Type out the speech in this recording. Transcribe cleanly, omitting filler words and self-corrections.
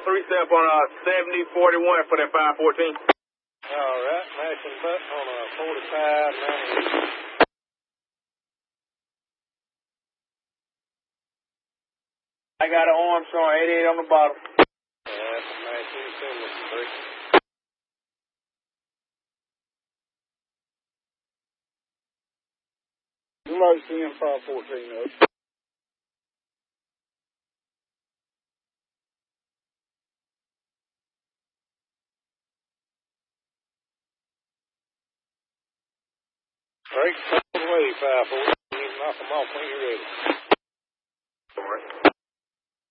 Three step on 7041 for that 514. All right, mashing button on a 45 90. I got an Armstrong 88 on the bottom. That's a 1973. Low CM 514 up. Break all the way, 514. You can knock them off when you're ready. All right.